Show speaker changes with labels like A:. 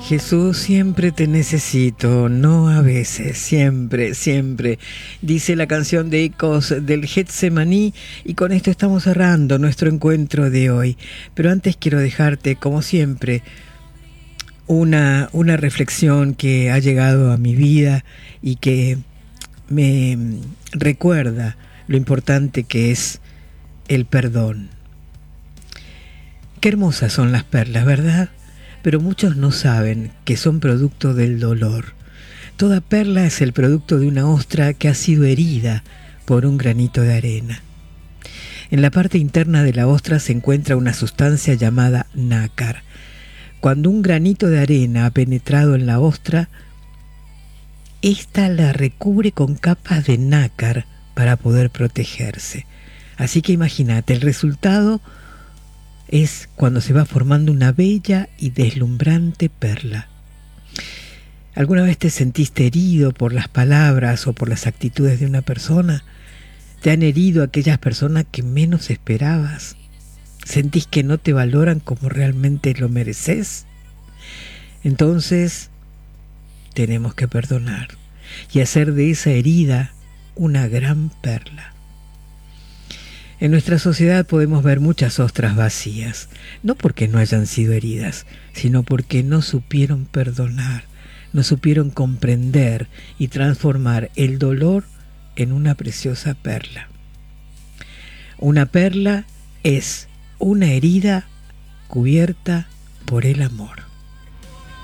A: Jesús, siempre te necesito, no a veces, siempre, siempre, dice la canción de Ecos del Getsemaní, y con esto estamos cerrando nuestro encuentro de hoy. Pero antes quiero dejarte, como siempre, una reflexión que ha llegado a mi vida y que me recuerda lo importante que es el perdón. Qué hermosas son las perlas, ¿verdad? Pero muchos no saben que son producto del dolor. Toda perla es el producto de una ostra que ha sido herida por un granito de arena. En la parte interna de la ostra se encuentra una sustancia llamada nácar. Cuando un granito de arena ha penetrado en la ostra, ésta la recubre con capas de nácar para poder protegerse. Así que imagínate, el resultado es cuando se va formando una bella y deslumbrante perla. ¿Alguna vez te sentiste herido por las palabras o por las actitudes de una persona? ¿Te han herido aquellas personas que menos esperabas? ¿Sentís que no te valoran como realmente lo mereces? Entonces, tenemos que perdonar y hacer de esa herida una gran perla. En nuestra sociedad podemos ver muchas ostras vacías, no porque no hayan sido heridas, sino porque no supieron perdonar, no supieron comprender y transformar el dolor en una preciosa perla. Una perla es una herida cubierta por el amor.